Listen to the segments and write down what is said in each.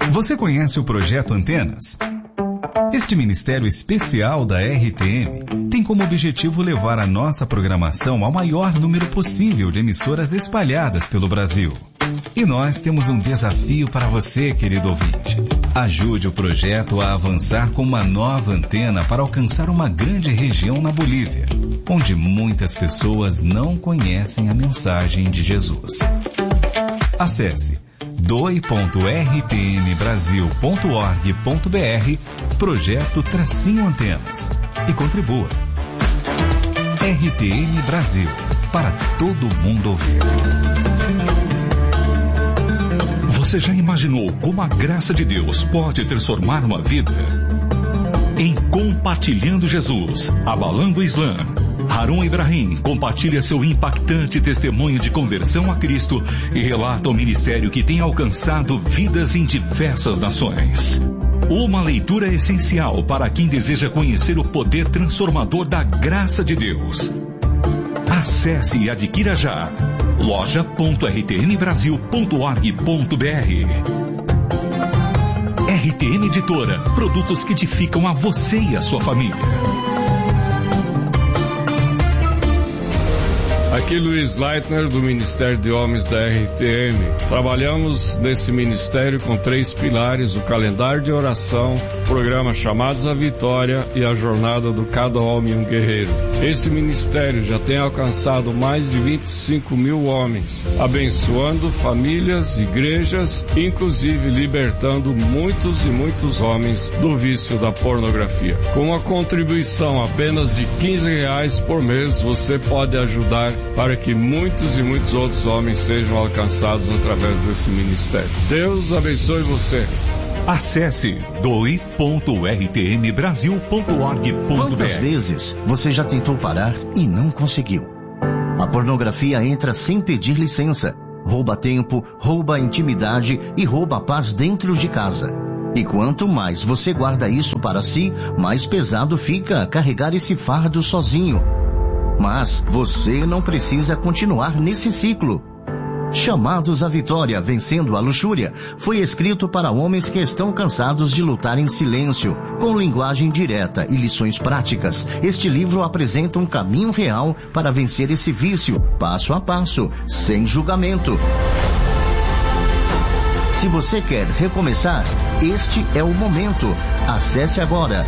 Você conhece o Projeto Antenas? Este ministério especial da RTM tem como objetivo levar a nossa programação ao maior número possível de emissoras espalhadas pelo Brasil. E nós temos um desafio para você, querido ouvinte. Ajude o projeto a avançar com uma nova antena para alcançar uma grande região na Bolívia, onde muitas pessoas não conhecem a mensagem de Jesus. Acesse doi.rtmbrasil.org.br Projeto-Antenas e contribua. RTM Brasil, para todo mundo ouvir. Você já imaginou como a graça de Deus pode transformar uma vida? Em Compartilhando Jesus, Abalando o Islã, Harun Ibrahim compartilha seu impactante testemunho de conversão a Cristo e relata o ministério que tem alcançado vidas em diversas nações. Uma leitura essencial para quem deseja conhecer o poder transformador da graça de Deus. Acesse e adquira já loja.rtmbrasil.org.br. RTM Editora, produtos que edificam a você e a sua família. Aqui Luiz Leitner, do Ministério de Homens da RTM. Trabalhamos nesse ministério com 3 pilares: o calendário de oração, o programa Chamados à Vitória e a jornada do Cada Homem um Guerreiro. Esse ministério já tem alcançado mais de 25 mil homens, abençoando famílias, igrejas, inclusive libertando muitos e muitos homens do vício da pornografia. Com uma contribuição apenas de R$15 por mês, você pode ajudar para que muitos e muitos outros homens sejam alcançados através desse ministério. Deus abençoe você. Acesse doi.rtmbrasil.org.br. Quantas vezes você já tentou parar e não conseguiu? A pornografia entra sem pedir licença, rouba tempo, rouba a intimidade e rouba a paz dentro de casa. E quanto mais você guarda isso para si, mais pesado fica carregar esse fardo sozinho. Mas você não precisa continuar nesse ciclo. Chamados à Vitória, Vencendo a Luxúria, foi escrito para homens que estão cansados de lutar em silêncio, com linguagem direta e lições práticas. Este livro apresenta um caminho real para vencer esse vício, passo a passo, sem julgamento. Se você quer recomeçar, este é o momento. Acesse agora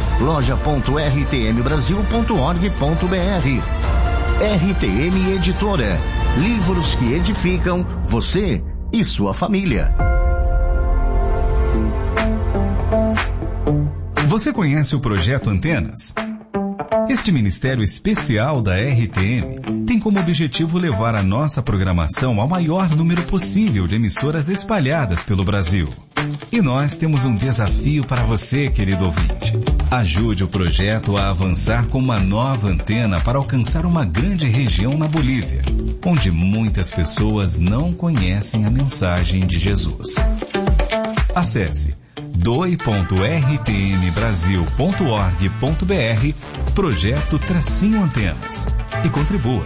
loja.rtmbrasil.org.br. RTM Editora. Livros que edificam você e sua família. Você conhece o Projeto Antenas? Este ministério especial da RTM tem como objetivo levar a nossa programação ao maior número possível de emissoras espalhadas pelo Brasil. E nós temos um desafio para você, querido ouvinte. Ajude o projeto a avançar com uma nova antena para alcançar uma grande região na Bolívia, onde muitas pessoas não conhecem a mensagem de Jesus. Acesse doi.rtmbrasil.org.br Projeto-Antenas e contribua.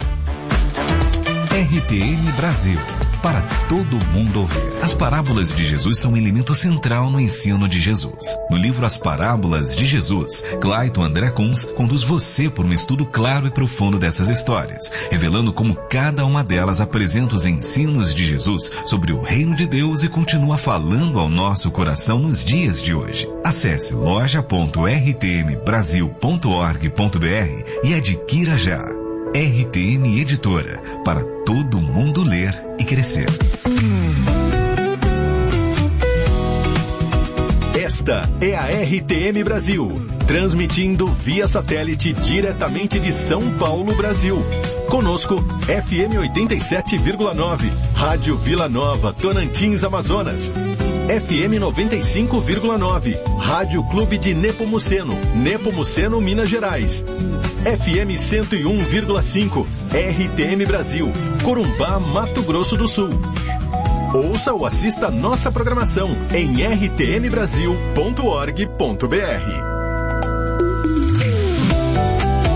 RTM Brasil, para todo mundo ouvir. As parábolas de Jesus são um elemento central no ensino de Jesus. No livro As Parábolas de Jesus, Clayton André Kunz conduz você por um estudo claro e profundo dessas histórias, revelando como cada uma delas apresenta os ensinos de Jesus sobre o reino de Deus e continua falando ao nosso coração nos dias de hoje. Acesse loja.rtmbrasil.org.br e adquira já. RTM Editora, para todo mundo ler e crescer. Esta é a RTM Brasil, transmitindo via satélite diretamente de São Paulo, Brasil. Conosco, FM 87,9, Rádio Vila Nova, Tocantins, Amazonas. FM 95,9, Rádio Clube de Nepomuceno, Nepomuceno, Minas Gerais. FM 101,5, RTM Brasil, Corumbá, Mato Grosso do Sul. Ouça ou assista nossa programação em rtmbrasil.org.br.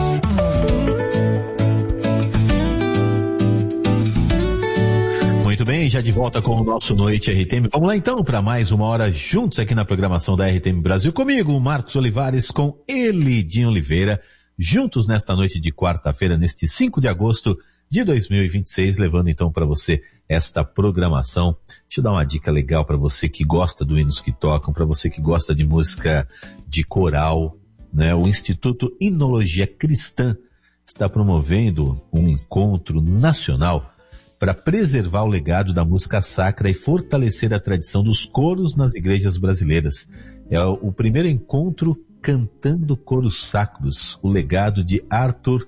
Muito bem, bem, já de volta com o nosso Noite RTM. Vamos lá então para mais uma hora juntos aqui na programação da RTM Brasil. Comigo, Marcos Olivares, com ele, Dinho Oliveira, juntos nesta noite de quarta-feira, neste 5 de agosto de 2026, levando então para você esta programação. Deixa eu dar uma dica legal para você que gosta do Hinos que Tocam, para você que gosta de música de coral, né? O Instituto Hinologia Cristã está promovendo um encontro nacional para preservar o legado da música sacra e fortalecer a tradição dos coros nas igrejas brasileiras. É o primeiro encontro Cantando Coros Sacros, o legado de Arthur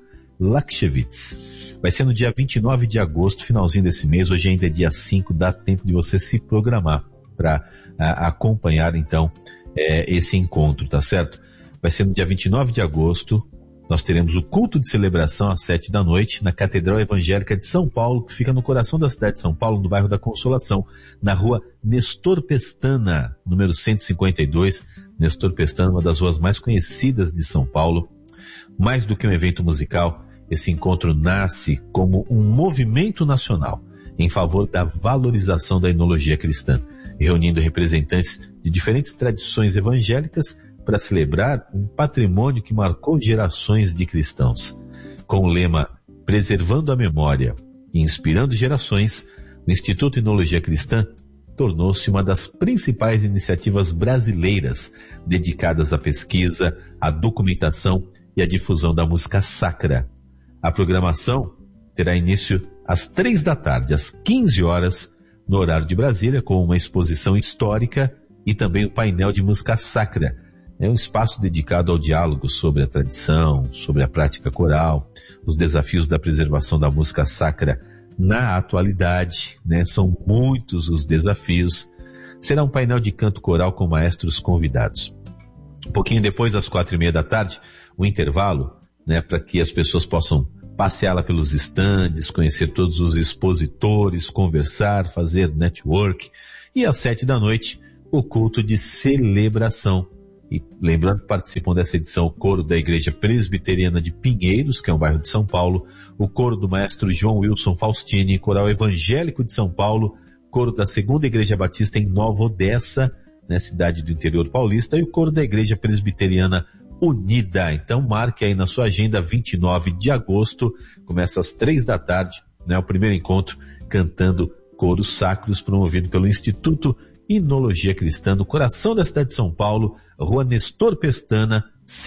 Lakshevitz. Vai ser no dia 29 de agosto, finalzinho desse mês. Hoje ainda é dia 5, dá tempo de você se programar para acompanhar então esse encontro, tá certo? Vai ser no dia 29 de agosto. Nós teremos o culto de celebração às 7 da noite na Catedral Evangélica de São Paulo, que fica no coração da cidade de São Paulo, no bairro da Consolação, na rua Nestor Pestana, número 152. Nestor Pestana, uma das ruas mais conhecidas de São Paulo. Mais do que um evento musical, esse encontro nasce como um movimento nacional em favor da valorização da enologia cristã, reunindo representantes de diferentes tradições evangélicas para celebrar um patrimônio que marcou gerações de cristãos. Com o lema Preservando a Memória e Inspirando Gerações, o Instituto Hinologia Cristã tornou-se uma das principais iniciativas brasileiras dedicadas à pesquisa, à documentação e à difusão da música sacra. A programação terá início às 3 da tarde, às 15 horas, no horário de Brasília, com uma exposição histórica e também o painel de música sacra. É um espaço dedicado ao diálogo sobre a tradição, sobre a prática coral, os desafios da preservação da música sacra na atualidade, né? São muitos os desafios. Será um painel de canto coral com maestros convidados. Um pouquinho depois, às 4:30 da tarde, o intervalo, né? Para que as pessoas possam passear lá pelos estandes, conhecer todos os expositores, conversar, fazer network. E às 7 da noite, o culto de celebração. E lembrando que participam dessa edição o coro da Igreja Presbiteriana de Pinheiros, que é um bairro de São Paulo, o coro do maestro João Wilson Faustini, coral evangélico de São Paulo, coro da Segunda Igreja Batista em Nova Odessa, né, cidade do interior paulista, e o coro da Igreja Presbiteriana Unida. Então marque aí na sua agenda, 29 de agosto, começa às 3 da tarde, né, o primeiro encontro Cantando Coros Sacros, promovido pelo Instituto Hinologia Cristã, no coração da cidade de São Paulo, rua Nestor Pestana,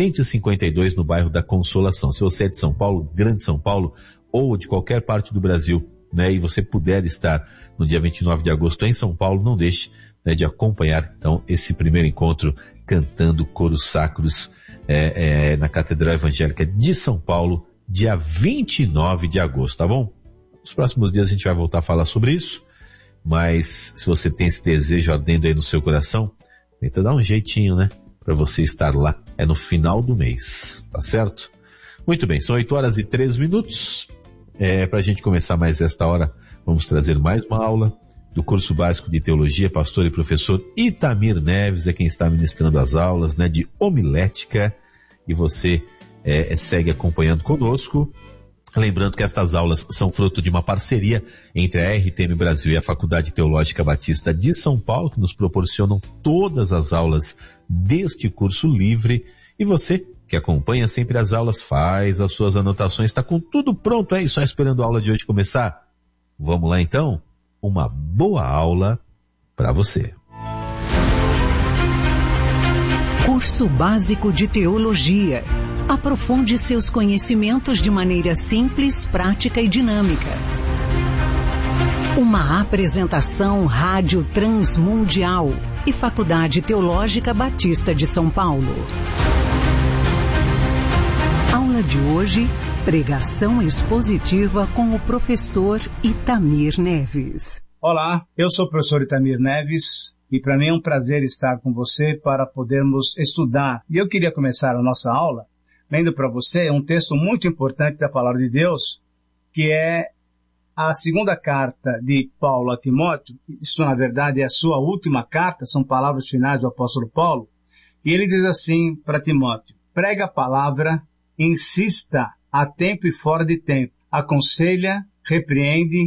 152, no bairro da Consolação. Se você é de São Paulo, Grande São Paulo, ou de qualquer parte do Brasil, né, e você puder estar no dia 29 de agosto em São Paulo, não deixe, né, de acompanhar, então, esse primeiro encontro Cantando Coros Sacros, na Catedral Evangélica de São Paulo, dia 29 de agosto, tá bom? Nos próximos dias a gente vai voltar a falar sobre isso. Mas se você tem esse desejo ardendo aí no seu coração, tenta dar um jeitinho, né? Para você estar lá. É no final do mês, tá certo? Muito bem, são 8h03. Para a gente começar mais esta hora, vamos trazer mais uma aula do curso básico de teologia. Pastor e professor Itamir Neves é quem está ministrando as aulas, né? De homilética. E você segue acompanhando conosco. Lembrando que estas aulas são fruto de uma parceria entre a RTM Brasil e a Faculdade Teológica Batista de São Paulo, que nos proporcionam todas as aulas deste curso livre. E você, que acompanha sempre as aulas, faz as suas anotações, está com tudo pronto aí, só esperando a aula de hoje começar? Vamos lá então? Uma boa aula para você. Curso Básico de Teologia. Aprofunde seus conhecimentos de maneira simples, prática e dinâmica. Uma apresentação Rádio Transmundial e Faculdade Teológica Batista de São Paulo. Aula de hoje, pregação expositiva com o professor Itamir Neves. Olá, eu sou o professor Itamir Neves e para mim é um prazer estar com você para podermos estudar. E eu queria começar a nossa aula lendo para você um texto muito importante da Palavra de Deus, que é a segunda carta de Paulo a Timóteo. Isso, na verdade, é a sua última carta, são palavras finais do apóstolo Paulo. E ele diz assim para Timóteo: prega a palavra, insista a tempo e fora de tempo, aconselha, repreende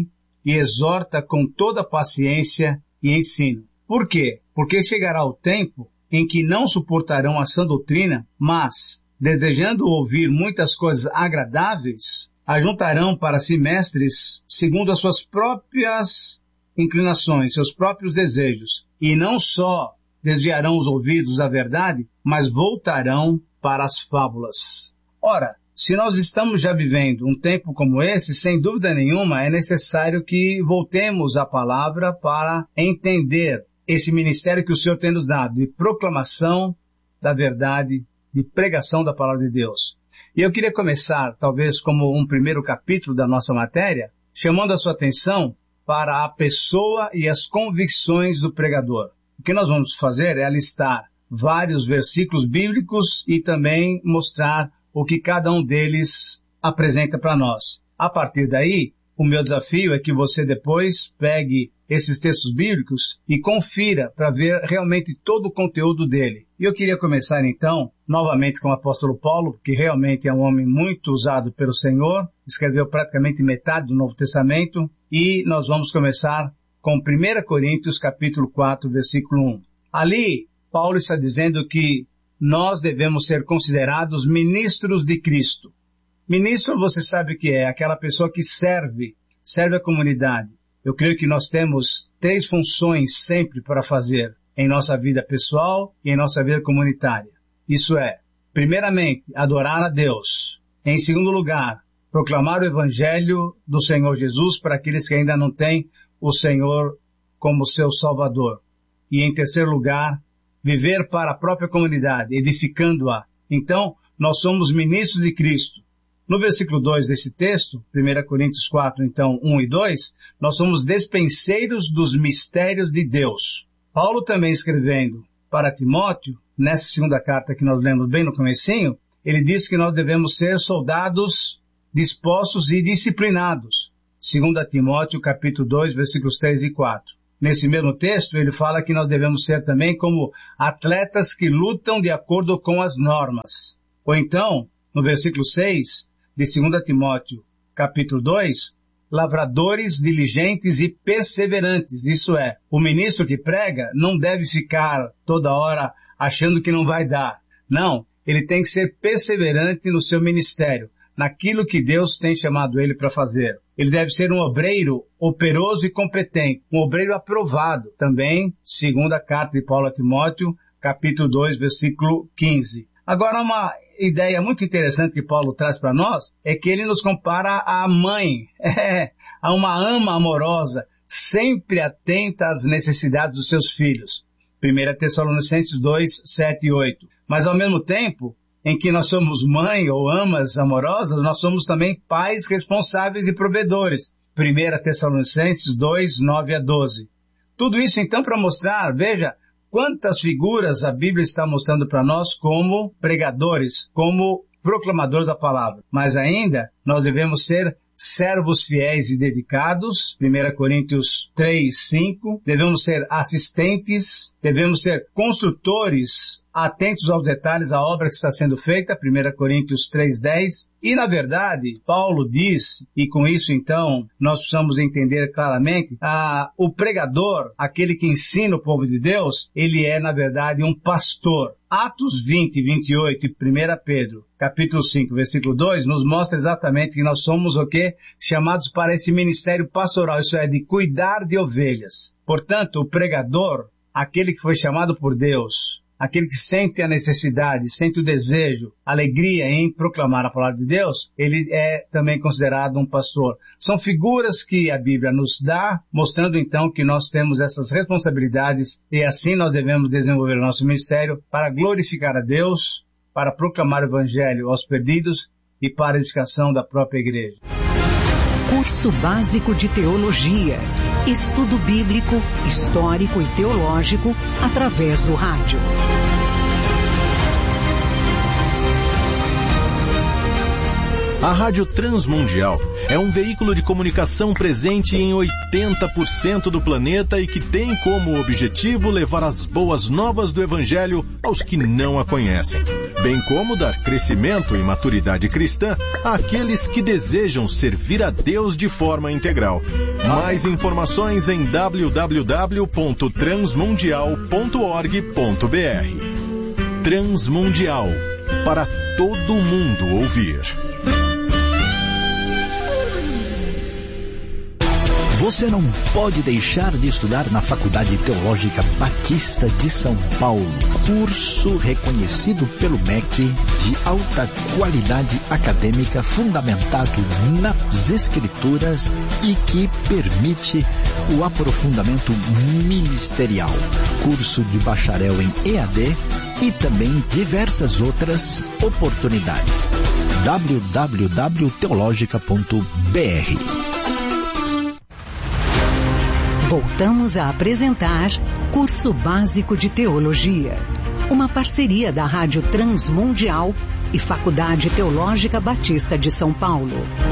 e exorta com toda paciência e ensino. Por quê? Porque chegará o tempo em que não suportarão a sã doutrina, mas, desejando ouvir muitas coisas agradáveis, ajuntarão para si mestres segundo as suas próprias inclinações, seus próprios desejos, e não só desviarão os ouvidos da verdade, mas voltarão para as fábulas. Ora, se nós estamos já vivendo um tempo como esse, sem dúvida nenhuma, é necessário que voltemos à palavra para entender esse ministério que o Senhor tem nos dado, de proclamação da verdade, de pregação da palavra de Deus. E eu queria começar, talvez como um primeiro capítulo da nossa matéria, chamando a sua atenção para a pessoa e as convicções do pregador. O que nós vamos fazer é alistar vários versículos bíblicos e também mostrar o que cada um deles apresenta para nós. A partir daí, o meu desafio é que você depois pegue esses textos bíblicos e confira para ver realmente todo o conteúdo dele. E eu queria começar então, novamente com o apóstolo Paulo, que realmente é um homem muito usado pelo Senhor, escreveu praticamente metade do Novo Testamento, e nós vamos começar com 1 Coríntios capítulo 4, versículo 1. Ali, Paulo está dizendo que nós devemos ser considerados ministros de Cristo. Ministro, você sabe o que é? Aquela pessoa que serve a comunidade. Eu creio que nós temos 3 funções sempre para fazer em nossa vida pessoal e em nossa vida comunitária. Isso é, primeiramente, adorar a Deus. Em segundo lugar, proclamar o Evangelho do Senhor Jesus para aqueles que ainda não têm o Senhor como seu Salvador. E em terceiro lugar, viver para a própria comunidade, edificando-a. Então, nós somos ministros de Cristo. No versículo 2 desse texto, 1 Coríntios 4, então 1 e 2, nós somos despenseiros dos mistérios de Deus. Paulo também escrevendo para Timóteo, nessa segunda carta que nós lemos bem no comecinho, ele diz que nós devemos ser soldados dispostos e disciplinados. 2 Timóteo capítulo 2, versículos 3 e 4. Nesse mesmo texto, ele fala que nós devemos ser também como atletas que lutam de acordo com as normas. Ou então, no versículo 6, de 2 Timóteo, capítulo 2, lavradores diligentes e perseverantes. Isso é, o ministro que prega não deve ficar toda hora achando que não vai dar. Não, ele tem que ser perseverante no seu ministério, naquilo que Deus tem chamado ele para fazer. Ele deve ser um obreiro operoso e competente, um obreiro aprovado. Também, segundo a carta de Paulo a Timóteo, capítulo 2, versículo 15. Agora, uma ideia muito interessante que Paulo traz para nós é que ele nos compara à mãe, a uma ama amorosa, sempre atenta às necessidades dos seus filhos. 1 Tessalonicenses 2, 7 e 8. Mas ao mesmo tempo em que nós somos mãe ou amas amorosas, nós somos também pais responsáveis e provedores. 1 Tessalonicenses 2, 9 a 12. Tudo isso então para mostrar, veja, quantas figuras a Bíblia está mostrando para nós como pregadores, como proclamadores da palavra. Mas ainda, nós devemos ser servos fiéis e dedicados, 1 Coríntios 3, 5, devemos ser assistentes, devemos ser construtores, atentos aos detalhes da obra que está sendo feita, 1 Coríntios 3, 10, e na verdade, Paulo diz, e com isso então, nós precisamos entender claramente, o pregador, aquele que ensina o povo de Deus, ele é na verdade um pastor. Atos 20, 28 e 1 Pedro, capítulo 5, versículo 2, nos mostra exatamente que nós somos o quê? Chamados para esse ministério pastoral, isso é, de cuidar de ovelhas. Portanto, o pregador, aquele que foi chamado por Deus, aquele que sente a necessidade, sente o desejo, alegria em proclamar a palavra de Deus, ele é também considerado um pastor. São figuras que a Bíblia nos dá, mostrando então que nós temos essas responsabilidades e assim nós devemos desenvolver o nosso ministério para glorificar a Deus, para proclamar o Evangelho aos perdidos e para a edificação da própria igreja. Curso Básico de Teologia. Estudo bíblico, histórico e teológico através do rádio. A Rádio Transmundial é um veículo de comunicação presente em 80% do planeta e que tem como objetivo levar as boas novas do Evangelho aos que não a conhecem. bem como dar crescimento e maturidade cristã àqueles que desejam servir a Deus de forma integral. Mais informações em www.transmundial.org.br. Transmundial, para todo mundo ouvir. Você não pode deixar de estudar na Faculdade Teológica Batista de São Paulo. Curso reconhecido pelo MEC de alta qualidade acadêmica fundamentado nas Escrituras e que permite o aprofundamento ministerial. Curso de bacharel em EAD e também diversas outras oportunidades. www.teologica.br. Voltamos a apresentar Curso Básico de Teologia, uma parceria da Rádio Transmundial e Faculdade Teológica Batista de São Paulo.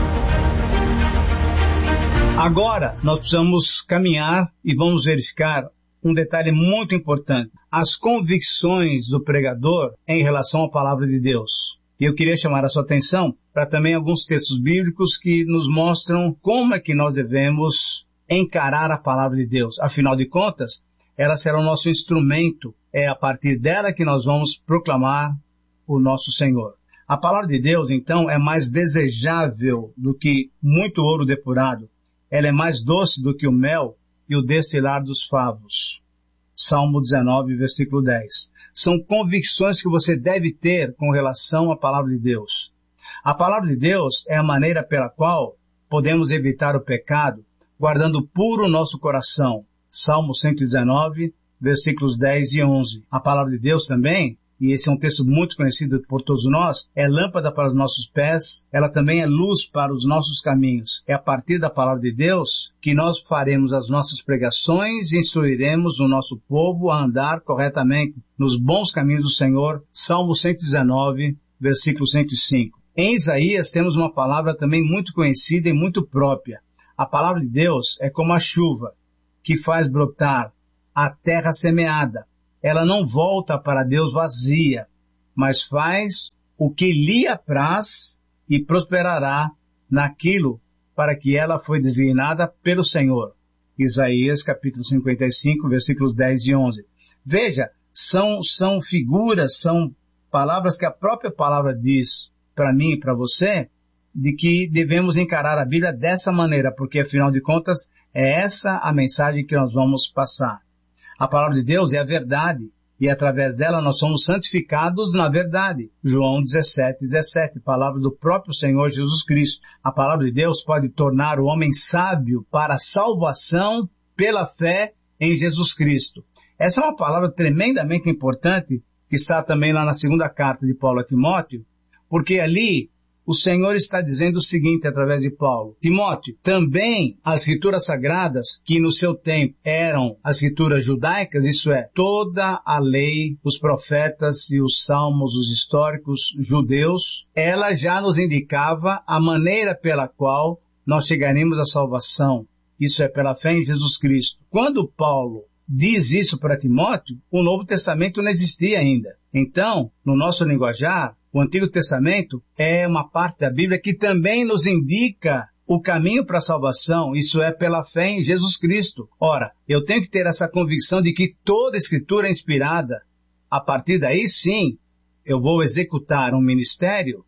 Agora nós precisamos caminhar e vamos verificar um detalhe muito importante: as convicções do pregador em relação à palavra de Deus. E eu queria chamar a sua atenção para também alguns textos bíblicos que nos mostram como é que nós devemos encarar a palavra de Deus. Afinal de contas, ela será o nosso instrumento. É a partir dela que nós vamos proclamar o nosso Senhor. A palavra de Deus, então, é mais desejável do que muito ouro depurado. Ela é mais doce do que o mel e o destilar dos favos. Salmo 19, versículo 10. São convicções que você deve ter com relação à palavra de Deus. A palavra de Deus é a maneira pela qual podemos evitar o pecado, guardando puro o nosso coração. Salmo 119, versículos 10 e 11. A palavra de Deus também, e esse é um texto muito conhecido por todos nós, é lâmpada para os nossos pés, ela também é luz para os nossos caminhos. É a partir da palavra de Deus que nós faremos as nossas pregações e instruiremos o nosso povo a andar corretamente nos bons caminhos do Senhor. Salmo 119, versículo 105. Em Isaías temos uma palavra também muito conhecida e muito própria. A palavra de Deus é como a chuva, que faz brotar a terra semeada. Ela não volta para Deus vazia, mas faz o que lhe apraz e prosperará naquilo para que ela foi designada pelo Senhor. Isaías capítulo 55, versículos 10 e 11. Veja, são figuras, são palavras que a própria palavra diz para mim e para você, de que devemos encarar a Bíblia dessa maneira, porque afinal de contas é essa a mensagem que nós vamos passar. A palavra de Deus é a verdade, e através dela nós somos santificados na verdade. João 17, 17, palavra do próprio Senhor Jesus Cristo. A palavra de Deus pode tornar o homem sábio para a salvação pela fé em Jesus Cristo. Essa é uma palavra tremendamente importante, que está também lá na segunda carta de Paulo a Timóteo, porque ali o Senhor está dizendo o seguinte através de Paulo: Timóteo, também as escrituras sagradas, que no seu tempo eram as escrituras judaicas, isso é, toda a lei, os profetas e os salmos, os históricos judeus, ela já nos indicava a maneira pela qual nós chegaremos à salvação. Isso é, pela fé em Jesus Cristo. Quando Paulo diz isso para Timóteo, o Novo Testamento não existia ainda. Então, no nosso linguajar, o Antigo Testamento é uma parte da Bíblia que também nos indica o caminho para a salvação, isso é, pela fé em Jesus Cristo. Ora, eu tenho que ter essa convicção de que toda Escritura é inspirada. A partir daí, sim, eu vou executar um ministério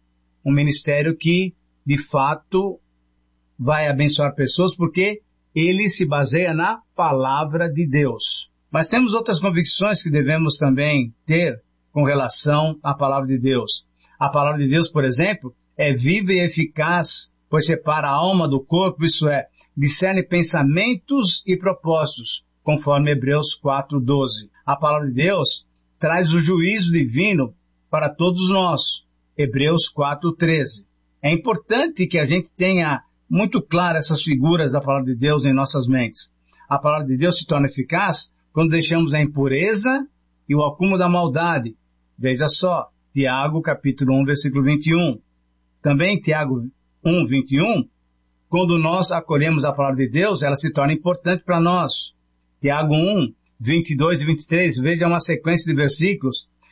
que, de fato, vai abençoar pessoas, porque ele se baseia na palavra de Deus. Mas temos outras convicções que devemos também ter com relação à palavra de Deus. A palavra de Deus, por exemplo, é viva e eficaz, pois separa a alma do corpo, isso é, discerne pensamentos e propósitos, conforme Hebreus 4:12. A palavra de Deus traz o juízo divino para todos nós, Hebreus 4:13. É importante que a gente tenha muito claro essas figuras da palavra de Deus em nossas mentes. A palavra de Deus se torna eficaz quando deixamos a impureza e o acúmulo da maldade. Veja só, Tiago capítulo 1, versículo 21. Também Tiago 1, 21, quando nós acolhemos a palavra de Deus, ela se torna importante para nós. Tiago 1, 22 e 23, veja uma sequência de versículos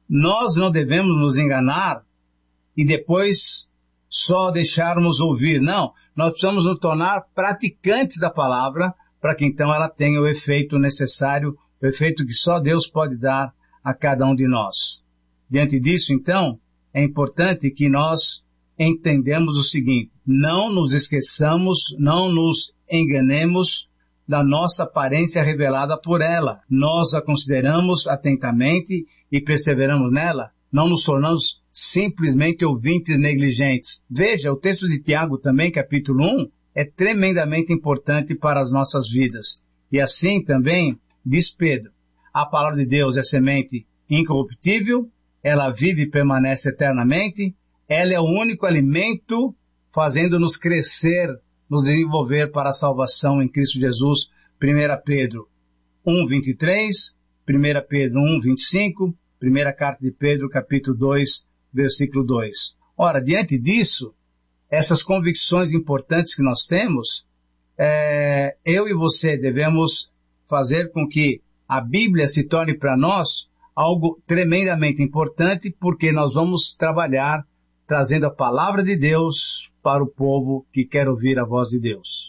nós não devemos nos enganar e depois só deixarmos ouvir. Não, nós precisamos nos tornar praticantes da palavra para que então ela tenha o efeito necessário, o efeito que só Deus pode dar a cada um de nós. Diante disso, então, é importante que nós entendemos o seguinte: não nos esqueçamos, não nos enganemos da nossa aparência revelada por ela. Nós a consideramos atentamente e perseveramos nela. Não nos tornamos simplesmente ouvintes negligentes. Veja, o texto de Tiago também, capítulo 1, é tremendamente importante para as nossas vidas. E assim também diz Pedro: a palavra de Deus é semente incorruptível, ela vive e permanece eternamente, ela é o único alimento fazendo-nos crescer, nos desenvolver para a salvação em Cristo Jesus. 1 Pedro 1:23, 1 Pedro 1:25, primeira carta de Pedro, capítulo 2, versículo 2. Ora, diante disso, essas convicções importantes que nós temos, eu e você devemos fazer com que a Bíblia se torne para nós algo tremendamente importante, porque nós vamos trabalhar trazendo a palavra de Deus para o povo que quer ouvir a voz de Deus.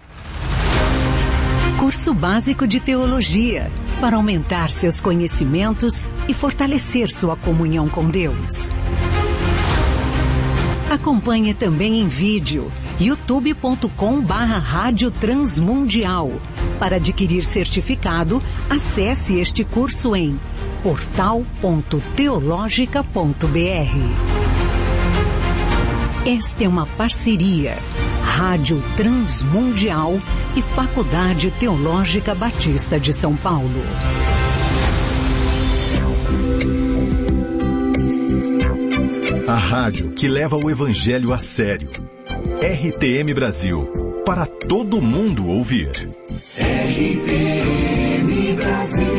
Curso Básico de Teologia, para aumentar seus conhecimentos e fortalecer sua comunhão com Deus. Acompanhe também em vídeo, youtube.com/Rádio Transmundial. Para adquirir certificado, acesse este curso em portal.teologica.br. Esta é uma parceria Rádio Transmundial e Faculdade Teológica Batista de São Paulo. A rádio que leva o evangelho a sério. RTM Brasil, para todo mundo ouvir. RTM Brasil.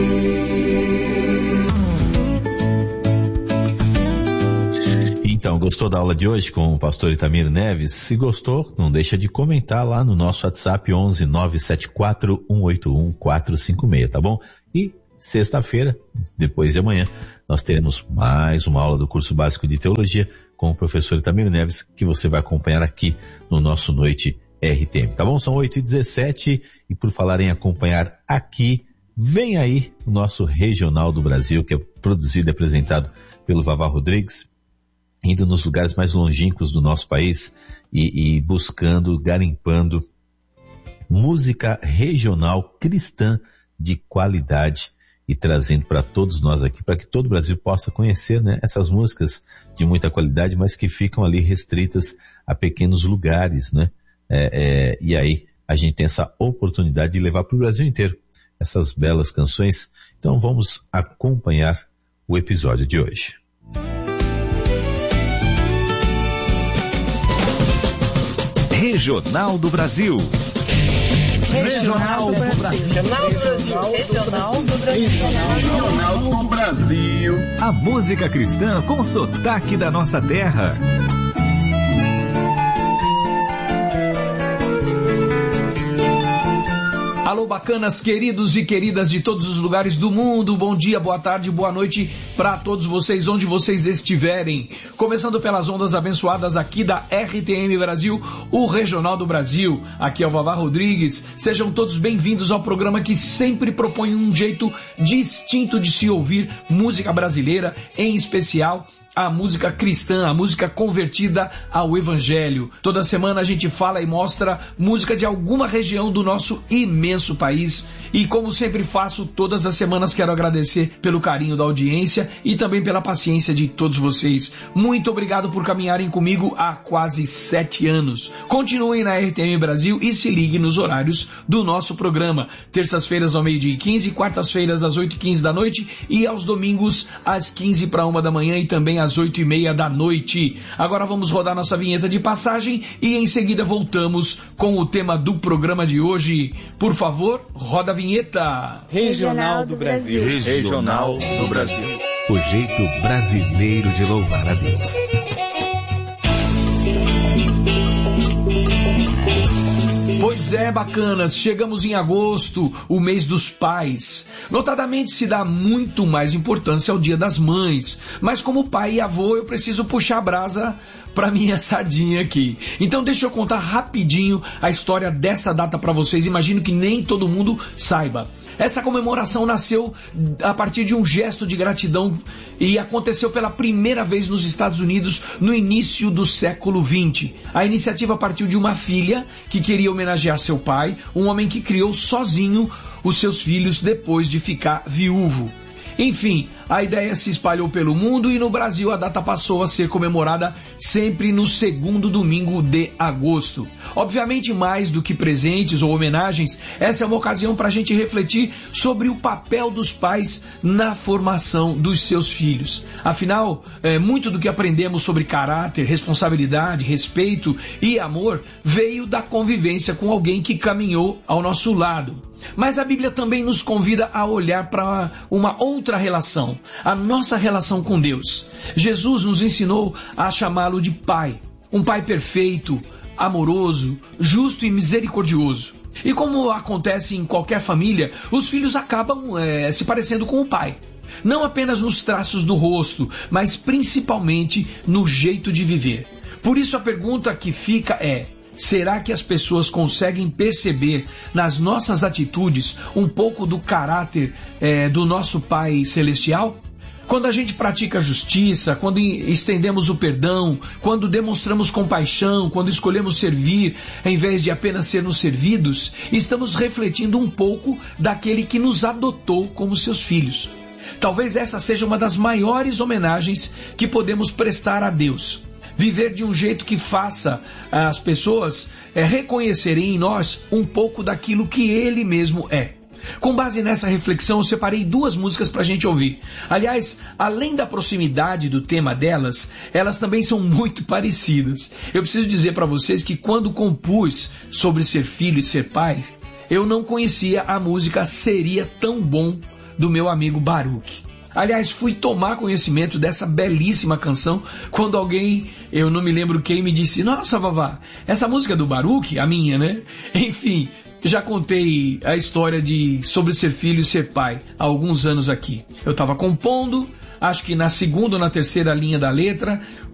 Então, gostou da aula de hoje com o pastor Itamir Neves? Se gostou, não deixa de comentar lá no nosso WhatsApp 11 974 181 456, tá bom? E sexta-feira, depois de amanhã, nós teremos mais uma aula do curso básico de teologia com o professor Itamir Neves, que você vai acompanhar aqui no nosso Noite RTM, tá bom? São 8h17 e por falar em acompanhar aqui, vem aí o nosso Regional do Brasil, que é produzido e apresentado pelo Vavá Rodrigues, indo nos lugares mais longínquos do nosso país e buscando, garimpando música regional cristã de qualidade e trazendo para todos nós aqui, para que todo o Brasil possa conhecer, né, essas músicas de muita qualidade, mas que ficam ali restritas a pequenos lugares, né? E aí a gente tem essa oportunidade de levar para o Brasil inteiro essas belas canções. Então vamos acompanhar o episódio de hoje. Regional do Brasil. Regional do Brasil. Regional do Brasil. Regional do Brasil. Regional do Brasil. A música cristã com sotaque da nossa terra. Alô, bacanas, queridos e queridas de todos os lugares do mundo, bom dia, boa tarde, boa noite para todos vocês, onde vocês estiverem. Começando pelas ondas abençoadas aqui da RTM Brasil, o Regional do Brasil. Aqui é o Vavá Rodrigues. Sejam todos bem-vindos ao programa que sempre propõe um jeito distinto de se ouvir música brasileira, em especial a música cristã, a música convertida ao Evangelho. Toda semana a gente fala e mostra música de alguma região do nosso imenso país. E como sempre faço, todas as semanas quero agradecer pelo carinho da audiência e também pela paciência de todos vocês. Muito obrigado por caminharem comigo há quase 7 anos. Continuem na RTM Brasil e se liguem nos horários do nosso programa. Terças-feiras ao 12h15, quartas-feiras às 8h15 da noite e aos domingos às 15:45 da manhã e também às 8h30 da noite. Agora vamos rodar nossa vinheta de passagem e em seguida voltamos com o tema do programa de hoje. Por favor, roda a vinheta. Regional do Brasil. Regional do Brasil. O jeito brasileiro de louvar a Deus. Pois é, bacanas, chegamos em agosto, o mês dos pais. Notadamente se dá muito mais importância ao Dia das Mães, mas como pai e avô eu preciso puxar a brasa para minha sardinha aqui. Então deixa eu contar rapidinho a história dessa data para vocês, imagino que nem todo mundo saiba. Essa comemoração nasceu a partir de um gesto de gratidão e aconteceu pela primeira vez nos Estados Unidos no início do século XX. A iniciativa partiu de uma filha que queria homenagear seu pai, um homem que criou sozinho os seus filhos depois de ficar viúvo. Enfim, a ideia se espalhou pelo mundo e no Brasil a data passou a ser comemorada sempre no segundo domingo de agosto. Obviamente, mais do que presentes ou homenagens, essa é uma ocasião para a gente refletir sobre o papel dos pais na formação dos seus filhos. Afinal, muito do que aprendemos sobre caráter, responsabilidade, respeito e amor veio da convivência com alguém que caminhou ao nosso lado. Mas a Bíblia também nos convida a olhar para uma outra relação, a nossa relação com Deus. Jesus nos ensinou a chamá-lo de Pai, um Pai perfeito, amoroso, justo e misericordioso. E como acontece em qualquer família, os filhos acabam se parecendo com o pai. Não apenas nos traços do rosto, mas principalmente no jeito de viver. Por isso a pergunta que fica é: será que as pessoas conseguem perceber nas nossas atitudes um pouco do caráter do nosso Pai Celestial? Quando a gente pratica a justiça, quando estendemos o perdão, quando demonstramos compaixão, quando escolhemos servir, em vez de apenas sermos servidos, estamos refletindo um pouco daquele que nos adotou como seus filhos. Talvez essa seja uma das maiores homenagens que podemos prestar a Deus. Viver de um jeito que faça as pessoas reconhecerem em nós um pouco daquilo que Ele mesmo é. Com base nessa reflexão, eu separei 2 músicas para a gente ouvir. Aliás, além da proximidade do tema delas, elas também são muito parecidas. Eu preciso dizer para vocês que quando compus sobre ser filho e ser pai, eu não conhecia a música Seria Tão Bom do meu amigo Baruch. Aliás, fui tomar conhecimento dessa belíssima canção quando alguém, eu não me lembro quem, me disse: nossa, Vavá, essa música é do Baruch, a minha, né? Enfim, já contei a história sobre ser filho e ser pai há alguns anos aqui. Eu estava compondo, acho que na segunda ou na terceira linha da letra,